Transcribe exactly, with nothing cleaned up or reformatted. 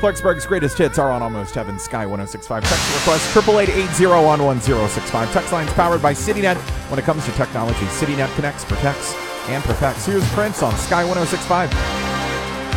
Clarksburg's greatest hits are on Almost Heaven, Sky one oh six point five. Text request triple eight eight zero one one zero six five. Text lines powered by CityNet. When it comes to technology, CityNet connects, protects, and perfects. Here's Prince on Sky one oh six point five.